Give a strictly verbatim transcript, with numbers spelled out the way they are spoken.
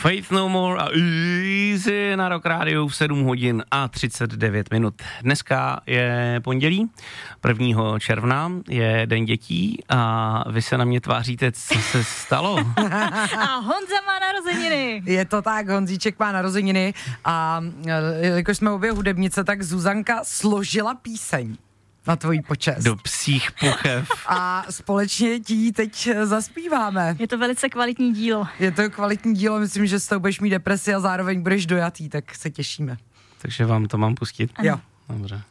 Faith No More a Easy na Rock Rádiu v sedm hodin a třicet devět minut. Dneska je pondělí, prvního června, je Den dětí a vy se na mě tváříte, co se stalo. A Honza má narozeniny. Je to tak, Honzíček má narozeniny a jakož jsme obě hudebnice, tak Zuzanka složila píseň na tvojí počest. Do psích pochev. A společně ti teď zaspíváme. Je to velice kvalitní dílo. Je to kvalitní dílo, myslím, že s tou budeš mít depresi a zároveň budeš dojatý, tak se těšíme. Takže vám to mám pustit? Jo. Dobře.